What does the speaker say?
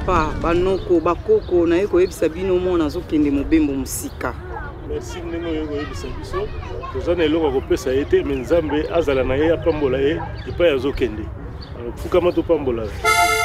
papa banoko bakoko na ye koyebisa bino mona azokende mobembo musika. Merci ndenge oyo koyebisa biso toza na eloko kopesa ye te me Nzambe azala na ye apambola ye epai azokende fukama topambola.